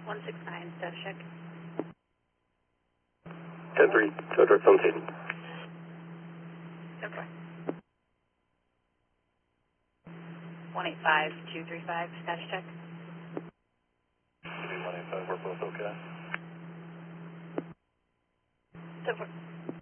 169, status check. 10-3, show direct phone station. 10-4. 185-235, status check. 185, we're both okay. 10-4.